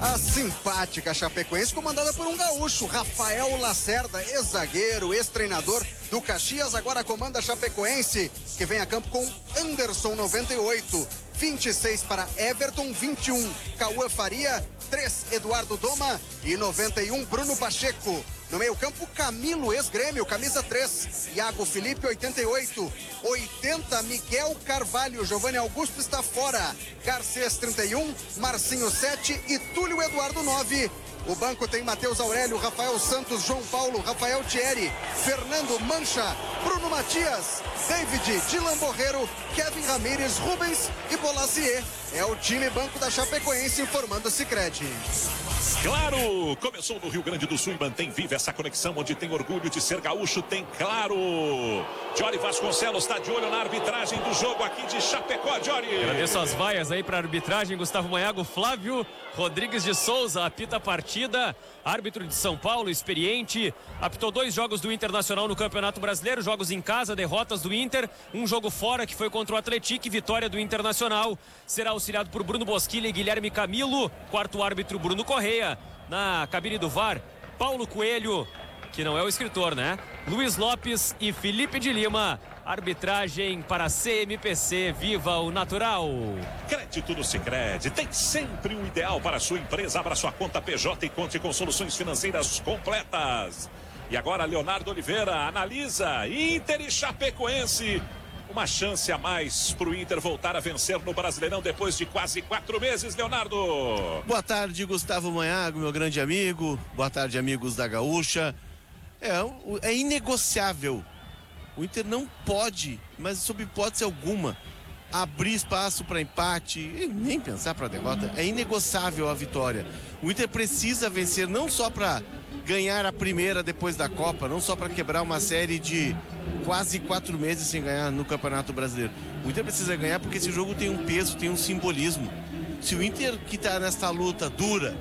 A simpática Chapecoense, comandada por um gaúcho, Rafael Lacerda, ex-zagueiro, ex-treinador do Caxias, agora comanda a Chapecoense, que vem a campo com Anderson, 98, 26 para Everton, 21, Cauã Faria, 3, Eduardo Doma e 91, Bruno Pacheco. No meio-campo, Camilo, ex-Grêmio, camisa 3. Iago Felipe, 88. 80, Miguel Carvalho. Giovanni Augusto está fora. Garcês, 31. Marcinho, 7. E Túlio Eduardo, 9. O banco tem Matheus Aurélio, Rafael Santos, João Paulo, Rafael Thierry, Fernando Mancha, Bruno Matias, David, Dilan Borreiro, Kevin Ramírez, Rubens e Bolazier. É o time banco da Chapecoense informando o Sicredi. Claro! Começou no Rio Grande do Sul e mantém viva essa conexão onde tem orgulho de ser gaúcho, tem Claro! Jory Vasconcelos está de olho na arbitragem do jogo aqui de Chapecó, Jory! Agradeço as vaias aí para a arbitragem, Gustavo Maiago. Flávio Rodrigues de Souza apita a partida, árbitro de São Paulo, experiente, apitou 2 jogos do Internacional no Campeonato Brasileiro, jogos em casa, derrotas do Inter, um jogo fora que foi contra o Atlético, vitória do Internacional. Será auxiliado por Bruno Bosquilha e Guilherme Camilo, quarto árbitro Bruno Correia, na cabine do VAR, Paulo Coelho, que não é o escritor, né? Luiz Lopes e Felipe de Lima. Arbitragem para CMPC, viva o natural. Crédito do Sicredi tem sempre o ideal para a sua empresa. Abra sua conta PJ e conte com soluções financeiras completas. E agora Leonardo Oliveira analisa Inter e Chapecoense. Uma chance a mais para o Inter voltar a vencer no Brasileirão depois de quase 4 meses, Leonardo. Boa tarde, Gustavo Maiago, meu grande amigo. Boa tarde, amigos da Gaúcha. É inegociável. O Inter não pode, mas sob hipótese alguma, abrir espaço para empate e nem pensar para derrota. É inegociável a vitória. O Inter precisa vencer não só para ganhar a primeira depois da Copa, não só para quebrar uma série de quase 4 meses sem ganhar no Campeonato Brasileiro. O Inter precisa ganhar porque esse jogo tem um peso, tem um simbolismo. Se o Inter, que está nesta luta dura,